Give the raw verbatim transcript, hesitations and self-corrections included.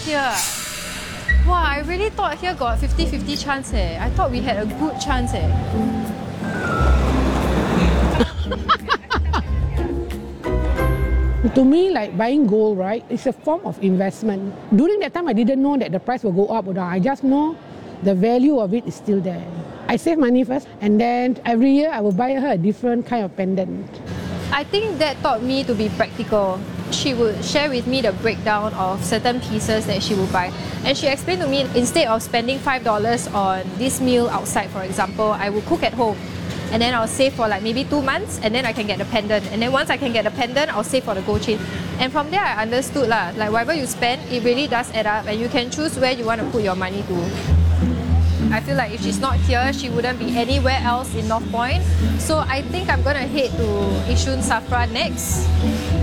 here. Wow, I really thought here got fifty fifty chance eh. I thought we had a good chance eh. To me, like buying gold, right, it's a form of investment. During that time, I didn't know that the price will go up or down. I just know the value of it is still there. I save money first, and then every year I will buy her a different kind of pendant. I think that taught me to be practical. She would share with me the breakdown of certain pieces that she would buy. And she explained to me, instead of spending five dollars on this meal outside, for example, I would cook at home. And then I'll save for like maybe two months and then I can get the pendant. And then once I can get the pendant, I'll save for the gold chain. And from there I understood lah, like whatever you spend, it really does add up and you can choose where you want to put your money to. I feel like if she's not here, she wouldn't be anywhere else in North Point. So I think I'm gonna head to Yishun Safra next.